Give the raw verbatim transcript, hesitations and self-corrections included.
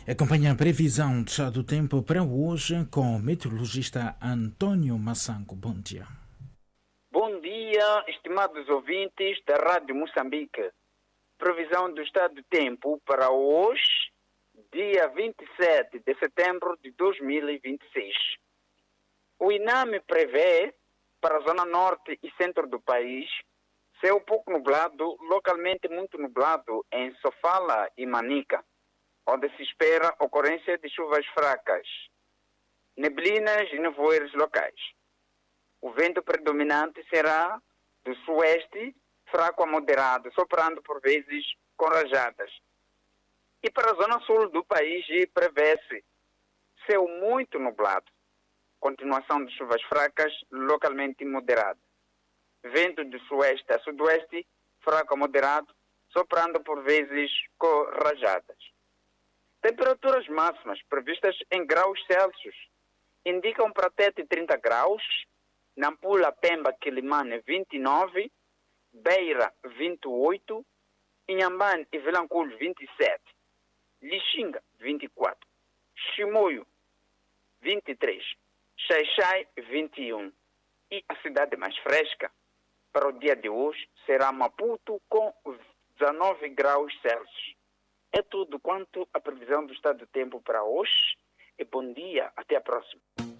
Acompanha a previsão do estado do tempo para hoje com o meteorologista Antônio Massanco. Bom dia. Bom dia, estimados ouvintes da Rádio Moçambique. Previsão do estado do tempo para hoje, dia vinte e sete de setembro de dois mil e vinte e seis. O INAME prevê, para a zona norte e centro do país, céu pouco nublado, localmente muito nublado em Sofala e Manica, onde se espera ocorrência de chuvas fracas, neblinas e nevoeiros locais. O vento predominante será do sueste, fraco a moderado, soprando por vezes com rajadas. E para a zona sul do país prevê-se céu muito nublado, continuação de chuvas fracas, localmente moderadas. Vento do sueste a sudoeste, fraco a moderado, soprando por vezes com rajadas. Temperaturas máximas previstas em graus Celsius indicam para Tete trinta graus, Nampula, Pemba, Quilimane vinte e nove, Beira vinte e oito, Inhambane e Vilanculo vinte e sete, Lixinga vinte e quatro, Chimoio vinte e três, Xai-Xai vinte e um e a cidade mais fresca para o dia de hoje será Maputo com dezanove graus Celsius. É tudo quanto a previsão do estado do tempo para hoje. E bom dia, até a próxima.